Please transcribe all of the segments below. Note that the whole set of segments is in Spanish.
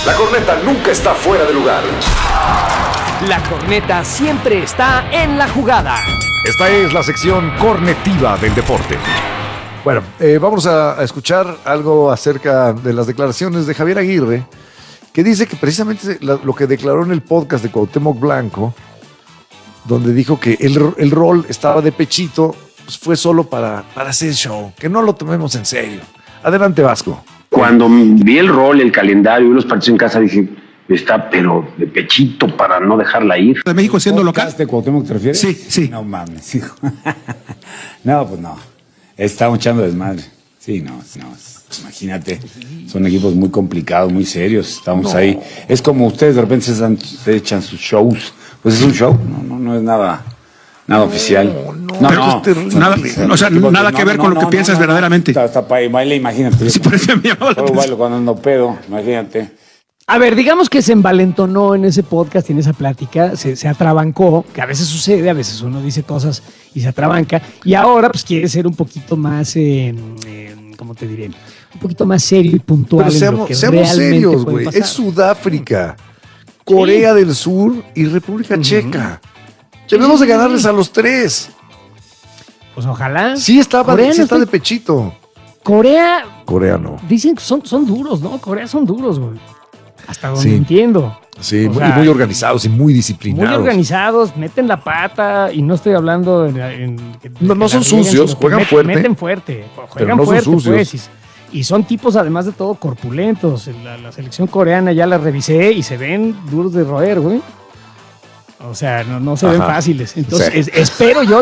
La corneta nunca está fuera de lugar. La corneta siempre está en la jugada. Esta es la sección cornetiva del deporte. Bueno, vamos a escuchar algo acerca de las declaraciones de Javier Aguirre, que dice que precisamente lo que declaró en el podcast de Cuauhtémoc Blanco, donde dijo que el rol estaba de pechito, pues fue solo para hacer show, que no lo tomemos en serio. Adelante, Vasco. Cuando vi el rol, el calendario y los partidos en casa, dije, está pero de pechito para no dejarla ir. ¿De México siendo local? ¿De Cuauhtémoc te refieres? Sí, sí. No mames, hijo. No, pues no. Estamos echando desmadre. Sí, no. Imagínate, son equipos muy complicados, muy serios. Estamos ahí. Es como ustedes de repente se echan sus shows. Pues es un show, no es nada oficial. Nada que ver con lo que piensas verdaderamente. Hasta para baile, imagínate. Sí, por eso me llamó la Solo bailo cuando ando pedo, imagínate. A ver, digamos que se envalentonó en ese podcast y en esa plática, se atrabancó, que a veces sucede, a veces uno dice cosas y se atrabanca, y ahora pues quiere ser un poquito más, ¿cómo te diré? Un poquito más serio y puntual. Pero en lo que seamos serios, güey. pasar. Es Sudáfrica, Corea del Sur y República Checa. Debemos de ganarles a los tres. Pues ojalá. Sí está de pechito. Corea no. dicen que son duros, ¿no? Corea son duros, güey. Hasta donde entiendo. Sí, muy organizados y muy disciplinados. Muy organizados, meten la pata y no estoy hablando no son sucios, juegan fuerte. Meten fuerte, pero no son sucios. Pues, y son tipos además de todo corpulentos. La selección coreana ya la revisé y se ven duros de roer, güey. O sea, no se ven fáciles. Entonces, espero yo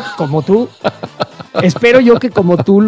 que como tú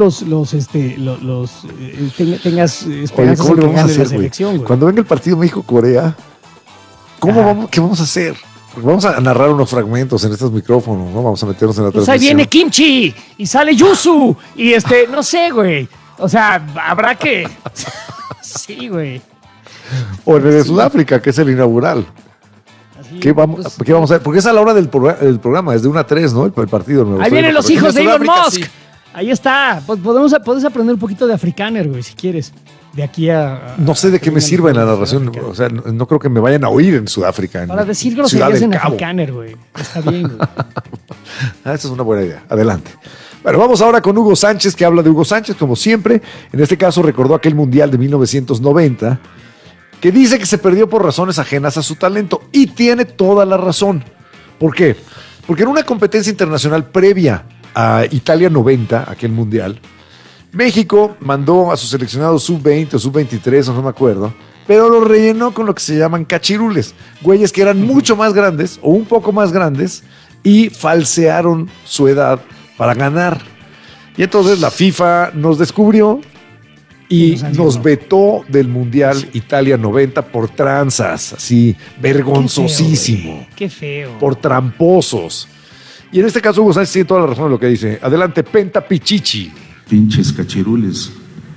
tengas esperanzas ¿cómo de le vamos a hacer, la selección, güey? Cuando venga el partido México-Corea, ¿qué vamos a hacer? Porque vamos a narrar unos fragmentos en estos micrófonos, ¿no? Vamos a meternos en la transmisión. Ahí viene Kimchi y sale Yusu y no sé, güey. O sea, habrá que... Sí, güey. O en el de Sudáfrica, que es el inaugural. ¿Qué vamos a hacer? Porque es a la hora del programa, es de 1 a 3, ¿no? El partido. Ahí vienen los hijos de Elon Musk. Sí. Ahí está. Pues puedes aprender un poquito de afrikaner, güey, si quieres. De aquí a... No sé de qué me sirva en la narración. O sea, no creo que me vayan a oír en Sudáfrica. Para decir groserías en afrikaner, güey. Está bien, güey. Esa es una buena idea. Adelante. Bueno, vamos ahora con Hugo Sánchez, que habla de Hugo Sánchez, como siempre. En este caso recordó aquel Mundial de 1990, que dice que se perdió por razones ajenas a su talento. Y tiene toda la razón. ¿Por qué? Porque en una competencia internacional previa a Italia 90, aquel Mundial, México mandó a sus seleccionados sub-20 o sub-23, o no me acuerdo, pero lo rellenó con lo que se llaman cachirules. Güeyes que eran mucho más grandes o un poco más grandes y falsearon su edad para ganar. Y entonces la FIFA nos descubrió y nos vetó del Mundial Italia 90 por tranzas, así, vergonzosísimo. Qué feo. Por tramposos. Y en este caso Hugo Sánchez tiene toda la razón de lo que dice. Adelante, Penta Pichichi. Pinches cachirules.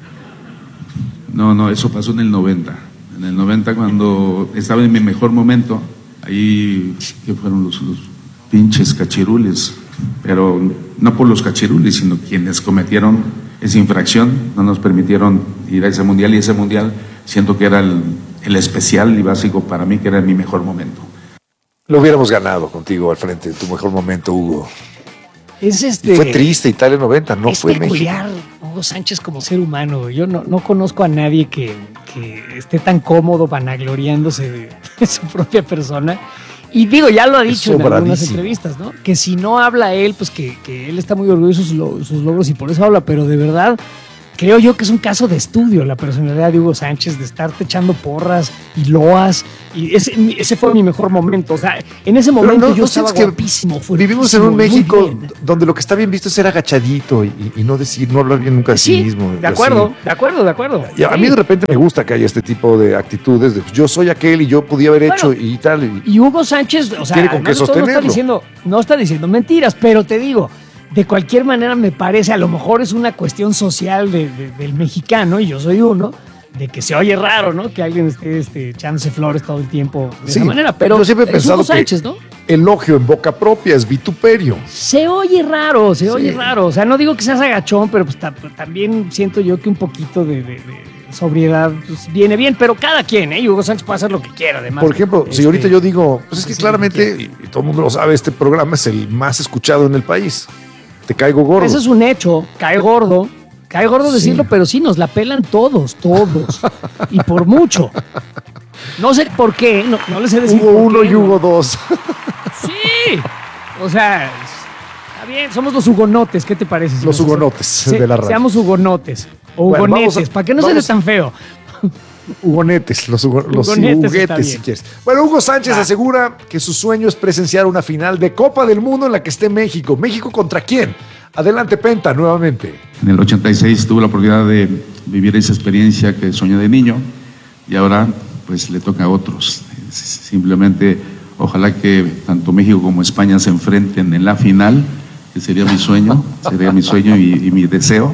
No, eso pasó en el 90. En el 90, cuando estaba en mi mejor momento, ahí que fueron los pinches cachirules. Pero no por los cachirules, sino quienes cometieron esa infracción, no nos permitieron ir a ese mundial, y ese mundial siento que era el especial y básico para mí, que era mi mejor momento. Lo hubiéramos ganado contigo al frente en tu mejor momento, Hugo. Fue triste Italia 90, no fue México. Es peculiar Hugo Sánchez como ser humano. Yo no conozco a nadie que esté tan cómodo vanagloriándose de su propia persona. Y digo, ya lo ha dicho en algunas entrevistas, ¿no? Que si no habla él, pues que él está muy orgulloso de sus logros y por eso habla, pero de verdad creo yo que es un caso de estudio la personalidad de Hugo Sánchez, de estarte echando porras y loas, y ese fue mi mejor momento. O sea, en ese momento yo estaba guapísimo. Vivimos en un México donde lo que está bien visto es ser agachadito y no hablar bien nunca de sí mismo. De acuerdo. Y a mí de repente me gusta que haya este tipo de actitudes de yo soy aquel y yo podía haber hecho y tal. Y Hugo Sánchez, o sea, no está diciendo mentiras, pero te digo, de cualquier manera me parece, a lo mejor es una cuestión social del mexicano, y yo soy uno, de que se oye raro, ¿no? Que alguien esté echándose flores todo el tiempo de esa manera, pero yo siempre he pensado Sánchez, que ¿no? Elogio en boca propia es vituperio. Se oye raro, o sea, no digo que seas agachón, pero pues también siento yo que un poquito de sobriedad pues, viene bien, pero cada quien, Hugo Sánchez puede hacer lo que quiera, además. Por ejemplo, si ahorita yo digo, pues es que claramente, y todo el mundo lo sabe, este programa es el más escuchado en el país. Te caigo gordo. Eso es un hecho, cae gordo decirlo, pero sí nos la pelan todos. Y por mucho. No sé por qué, no les sé decir. Hugo por 1 qué, y Hugo 2. Sí, o sea, está bien, somos los hugonotes, ¿qué te parece? Los hugonotes de la radio. Seamos hugonotes o Bueno, hugonetes, para que no suene tan feo. Hugonetes, los Hugonetes está huguetes, si bien. quieres. Bueno, Hugo Sánchez asegura que su sueño es presenciar una final de Copa del Mundo en la que esté México. ¿México contra quién? Adelante, Penta, nuevamente. En el 86 tuve la oportunidad de vivir esa experiencia que soñé de niño y ahora pues le toca a otros. Simplemente ojalá que tanto México como España se enfrenten en la final, que sería mi sueño y mi deseo.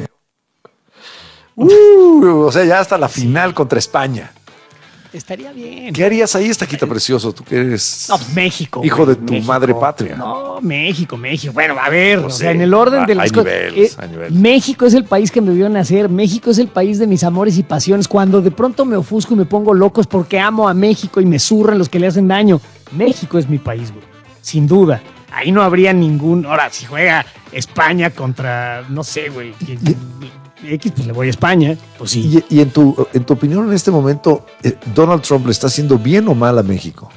O sea, ya hasta la final contra España. Estaría bien. ¿Qué harías ahí, Taquito Precioso? Tú que eres No, pues México. hijo güey, de tu México. madre patria. No, México. Bueno, a ver, Pues o sea, sí, en el orden de las hay cosas. niveles, hay niveles. México es el país que me vio nacer. México es el país de mis amores y pasiones. Cuando de pronto me ofusco y me pongo loco es porque amo a México y me zurran los que le hacen daño. México es mi país, güey. Sin duda. Ahí no habría ningún. Ahora, si juega España contra, no sé, güey. X, pues le voy a España. Pues sí. Y en tu opinión en este momento, ¿Donald Trump le está haciendo bien o mal a México?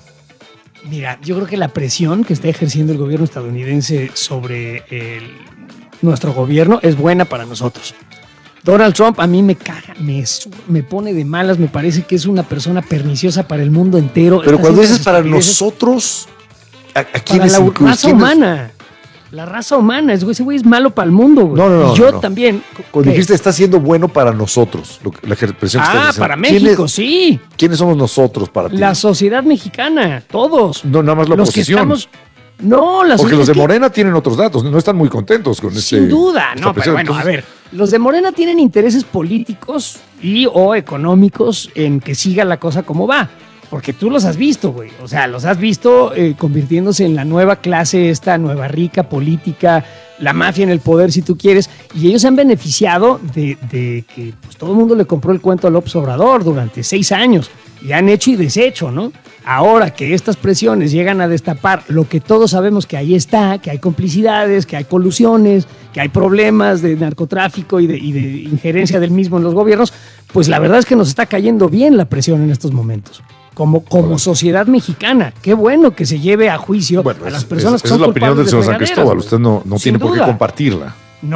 Mira, yo creo que la presión que está ejerciendo el gobierno estadounidense sobre nuestro gobierno es buena para nosotros. Donald Trump a mí me caga, me pone de malas, me parece que es una persona perniciosa para el mundo entero. Pero Está cuando haciendo dices para estupideces nosotros, ¿a para quiénes la incluyes? raza humana. La raza humana, ese güey es malo para el mundo, güey. No, y yo no. también. Cuando ¿Qué? dijiste está siendo bueno para nosotros, la expresión que estás diciendo. para México, sí. ¿Quiénes somos nosotros para ti? La sociedad mexicana, todos. No, nada más la Los que oposición. estamos. No, la Porque sociedad. los de es que- Morena tienen otros datos, no están muy contentos con Sin duda, esta no, pero presión. bueno, Entonces, a ver, los de Morena tienen intereses políticos y o económicos en que siga la cosa como va, porque tú los has visto, güey, o sea, los has visto convirtiéndose en la nueva clase, esta nueva rica política, la mafia en el poder, si tú quieres, y ellos se han beneficiado de que pues, todo el mundo le compró el cuento a López Obrador durante 6 años, y han hecho y deshecho, ¿no? Ahora que estas presiones llegan a destapar lo que todos sabemos que ahí está, que hay complicidades, que hay colusiones, que hay problemas de narcotráfico y de injerencia del mismo en los gobiernos, pues la verdad es que nos está cayendo bien la presión en estos momentos. Como sociedad mexicana, qué bueno que se lleve a juicio bueno, a las personas que esa son es la opinión del culpables señor de San fregaderas, Cristóbal. güey. Usted no Sin tiene por qué duda. compartirla.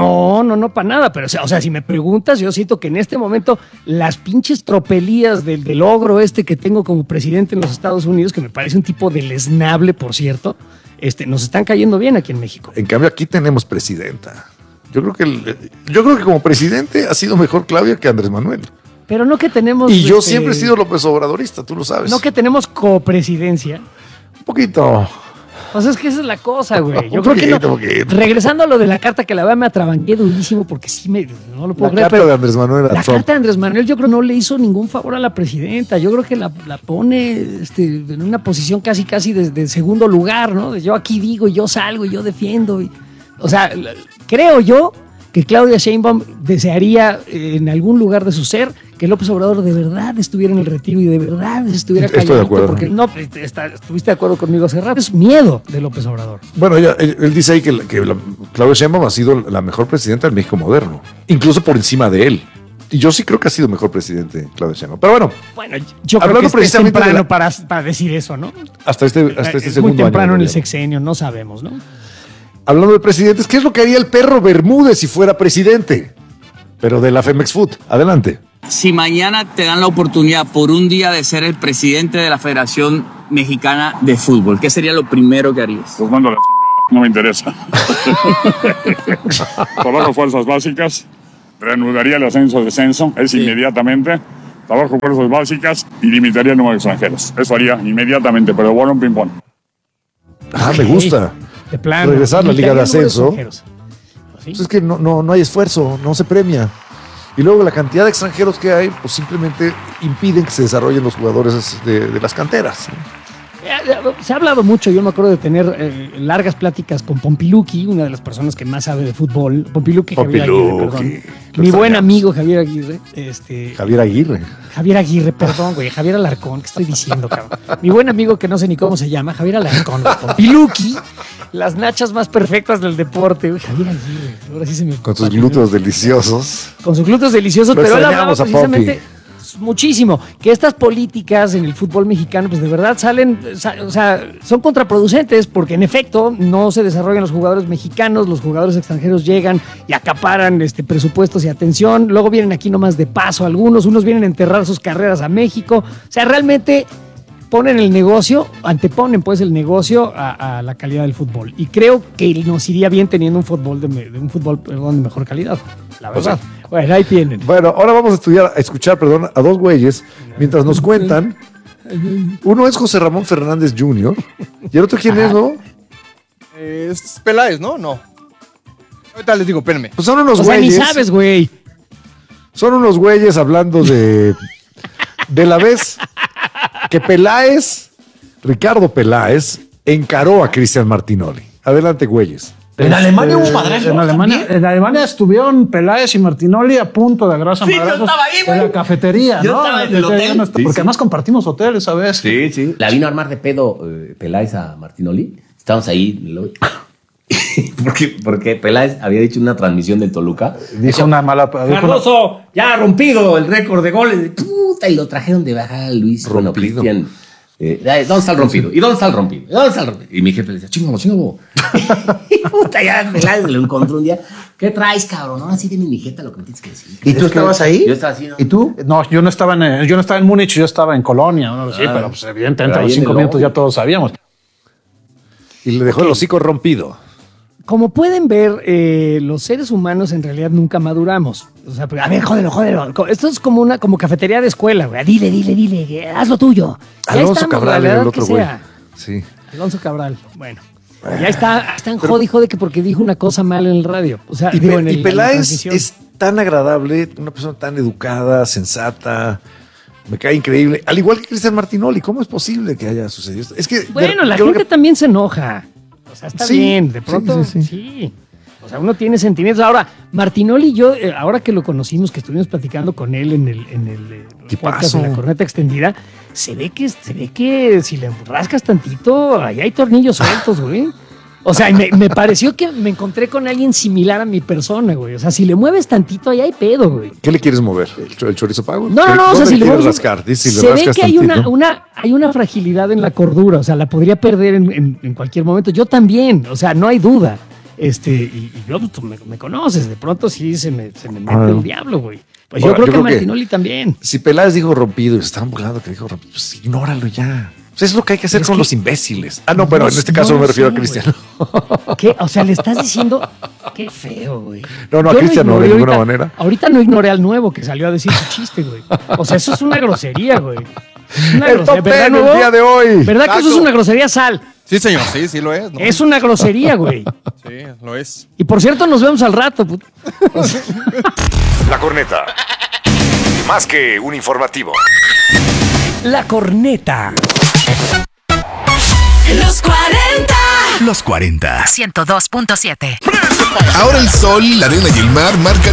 No, para nada, pero o sea, si me preguntas, yo siento que en este momento las pinches tropelías del ogro que tengo como presidente en los Estados Unidos, que me parece un tipo deleznable, por cierto, nos están cayendo bien aquí en México. En cambio, aquí tenemos presidenta. Yo creo que como presidente ha sido mejor Claudia que Andrés Manuel. Pero no que tenemos... Y yo siempre he sido López Obradorista, tú lo sabes. No que tenemos copresidencia. Un poquito. O sea, es que esa es la cosa, güey. Yo Un creo que no. poquito. Regresando a lo de la carta que la verdad me atrabanqué durísimo porque sí no lo puedo La creer. carta pero de Andrés Manuel a la Trump. carta de Andrés Manuel yo creo no le hizo ningún favor a la presidenta. Yo creo que la pone en una posición casi de segundo lugar, ¿no? Yo aquí digo, yo salgo, yo defiendo. O sea, creo yo que Claudia Sheinbaum desearía en algún lugar de su ser que López Obrador de verdad estuviera en el retiro y de verdad estuviera Estoy de calladito, acuerdo. porque no, estuviste de acuerdo conmigo hace rato. Es miedo de López Obrador. Bueno, él dice ahí que Claudia Sheinbaum ha sido la mejor presidenta del México moderno, incluso por encima de él. Y yo sí creo que ha sido mejor presidente Claudia Sheinbaum. Pero bueno, Bueno, yo creo Hablando que es precisamente temprano de la- para decir eso, ¿no? hasta este Es segundo muy temprano año. en de el gobierno. sexenio, no sabemos, ¿no? Hablando de presidentes, ¿qué es lo que haría el perro Bermúdez si fuera presidente? Pero de la Femex Food. Adelante. Si mañana te dan la oportunidad por un día de ser el presidente de la Federación Mexicana de Fútbol, ¿qué sería lo primero que harías? Pues mando la chingada, no me interesa. Trabajo fuerzas básicas, reanudaría el ascenso-descenso, inmediatamente. Trabajo fuerzas básicas y limitaría el número de extranjeros. Eso haría inmediatamente, pero bueno, un ping-pong. Ah, me gusta. De plano. Regresar a la Liga de Ascenso. Pues sí. Pues es que no hay esfuerzo, no se premia. Y luego la cantidad de extranjeros que hay, pues simplemente impiden que se desarrollen los jugadores de las canteras. Se ha hablado mucho, yo me acuerdo de tener largas pláticas con Pompiluki, una de las personas que más sabe de fútbol. Pompiluki, Javier Aguirre, perdón. Mi buen amigo Javier Aguirre. Javier Aguirre, perdón, güey. Javier Alarcón, ¿qué estoy diciendo, cabrón? Mi buen amigo que no sé ni cómo se llama, Javier Alarcón. Pompiluki, las nachas más perfectas del deporte, güey. Javier Aguirre, ahora sí se me... Con sus glúteos deliciosos. Con sus glúteos deliciosos, pero él hablaba precisamente... muchísimo, que estas políticas en el fútbol mexicano pues de verdad son contraproducentes porque en efecto no se desarrollan los jugadores mexicanos, los jugadores extranjeros llegan y acaparan presupuestos y atención, luego vienen aquí nomás de paso unos vienen a enterrar sus carreras a México, o sea, realmente ponen el negocio, anteponen pues el negocio a la calidad del fútbol y creo que nos iría bien teniendo un fútbol de mejor calidad, la verdad. Bueno, ahí tienen. Bueno, ahora vamos a escuchar a dos güeyes mientras nos cuentan. Uno es José Ramón Fernández Jr. ¿Y el otro quién es, no? Es Peláez, ¿no? No. Ahorita les digo, espérenme. Pues son unos güeyes. Ni sabes, güey. Son unos güeyes hablando de la vez que Ricardo Peláez, encaró a Cristian Martinoli. Adelante, güeyes. En Alemania un padrazo. En Alemania estuvieron Peláez y Martinoli a punto de agarrarse a madrazos en la cafetería, yo ¿no? Estaba en el hotel. Porque además compartimos hotel esa vez. Sí. La vino a armar de pedo Peláez a Martinoli. Estábamos ahí. Porque Peláez había dicho en una transmisión del Toluca. Dijo una mala... Cardoso, ya ha rompido el récord de goles. Puta, y lo trajeron de baja Luis. Bueno, Cristian... ¿dónde está el rompido? ¿Y dónde está el rompido? Y mi jefe le decía, chingalo. Y puta, ya Peláez lo encontró un día. ¿Qué traes, cabrón? No, así de mi jeta lo que me tienes que decir. ¿Y tú estabas ahí? Yo estaba así, ¿no? ¿Y tú? No, yo no estaba en Múnich, yo estaba en Colonia, ¿no? Sí, pero pues evidentemente a los 5 minutos ya todos sabíamos. Y le dejó el hocico rompido. Como pueden ver, los seres humanos en realidad nunca maduramos. O sea, a ver, jódelo. Esto es como cafetería de escuela, güey. Dile, haz lo tuyo. Alonso Cabral era el otro güey. Sí. Alonso Cabral, bueno. Ya están jode que porque dijo una cosa mal en el radio. O sea, y Peláez es tan agradable, una persona tan educada, sensata. Me cae increíble. Al igual que Cristian Martinoli, ¿cómo es posible que haya sucedido esto? Es que la gente también se enoja. O sea, está bien, de pronto sí. O sea, uno tiene sentimientos. Ahora, Martinoli y yo, ahora que lo conocimos, que estuvimos platicando con él en el podcast de La Corneta Extendida, se ve que si le rascas tantito, ahí hay tornillos sueltos, güey. O sea, me pareció que me encontré con alguien similar a mi persona, güey. O sea, si le mueves tantito, ahí hay pedo, güey. ¿Qué le quieres mover? ¿El chorizo pago? No, o sea, si le mueves... rascar? Se ve que hay una fragilidad en la cordura. O sea, la podría perder en cualquier momento. Yo también, o sea, no hay duda. Y yo, tú me conoces. De pronto sí se me mete el diablo, güey. Pues yo creo que Martinoli también. Si Peláez dijo rompido y se estaban burlando que dijo rompido, pues ignóralo ya. Pues es lo que hay que hacer con los imbéciles. No, pero en este caso no me refiero a Cristian. ¿Qué? O sea, le estás diciendo... Qué feo, güey. No, a Cristian no, de ninguna manera. Ahorita no ignoré al nuevo que salió a decir su chiste, güey. O sea, eso es una grosería, güey. El top 10 del día de hoy. ¿Verdad que eso es una grosería, Sal? Sí, señor, sí lo es. ¿No? Es una grosería, güey. Sí, lo es. Y por cierto, nos vemos al rato. La Corneta. Más que un informativo. La Corneta. Los 40. Los 40. 102.7. Ahora el sol, la arena y el mar marcan